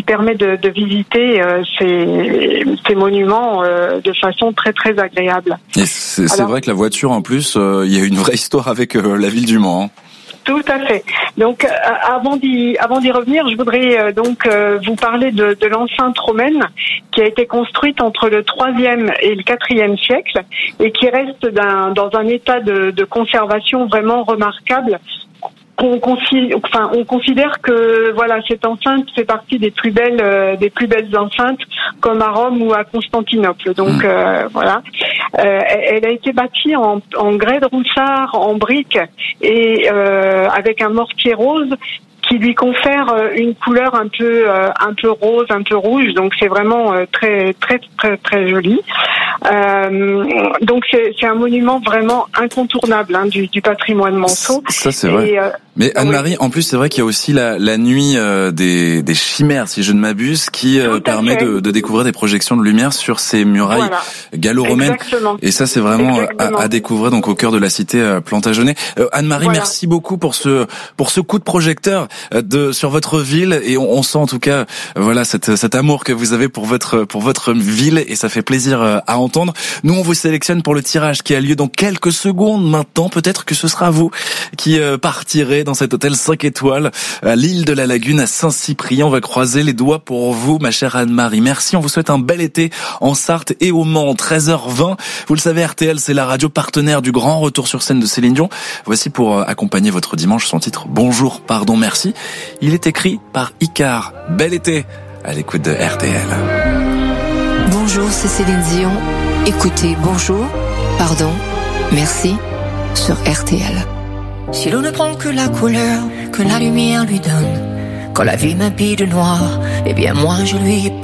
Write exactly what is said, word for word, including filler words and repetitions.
permet de, de visiter euh, ces, ces monuments euh, de façon très très agréable. Et c'est, c'est vrai que la voiture, en plus, euh, il y a une vraie histoire avec euh, la ville du Mans. Hein. Tout à fait. Donc, euh, avant d'y avant d'y revenir, je voudrais euh, donc euh, vous parler de, de l'enceinte romaine qui a été construite entre le troisième et le quatrième siècle et qui reste d'un, dans un état de, de conservation vraiment remarquable. On considère, enfin, on considère que voilà, cette enceinte fait partie des plus belles, euh, des plus belles enceintes, comme à Rome ou à Constantinople. Donc euh, voilà, euh, elle a été bâtie en, en grès de roussard, en briques et euh, avec un mortier rose qui lui confère une couleur un peu euh, un peu rose, un peu rouge. Donc c'est vraiment euh, très très très très joli. Euh, donc c'est, c'est un monument vraiment incontournable hein, du, du patrimoine manceau. Ça c'est vrai. Et, euh, Mais Anne-Marie, oui. En plus c'est vrai qu'il y a aussi la, la nuit euh, des, des chimères, si je ne m'abuse, qui euh, permet de, de découvrir des projections de lumière sur ces murailles voilà. gallo-romaines. Exactement. Et ça c'est vraiment à, à découvrir donc au cœur de la cité euh, Plantagenet. Euh, Anne-Marie, voilà. merci beaucoup pour ce pour ce coup de projecteur de sur votre ville et on, on sent en tout cas voilà cet, cet amour que vous avez pour votre pour votre ville et ça fait plaisir à entendre. Nous on vous sélectionne pour le tirage qui a lieu dans quelques secondes maintenant. Peut-être que ce sera vous qui partirez dans cet hôtel cinq étoiles à l'île de la Lagune à Saint-Cyprien. On va croiser les doigts pour vous ma chère Anne-Marie. Merci, on vous souhaite un bel été en Sarthe et au Mans. treize heures vingt. Vous le savez, R T L c'est la radio partenaire du grand retour sur scène de Céline Dion. Voici pour accompagner votre dimanche son titre Bonjour, pardon, merci. Il est écrit par Icar. Bel été à l'écoute de R T L. Bonjour, c'est Céline Dion. Écoutez Bonjour, pardon, merci sur R T L. Si l'on ne prend que la couleur que la lumière lui donne, quand la vie m'habille de noir, eh bien moi je lui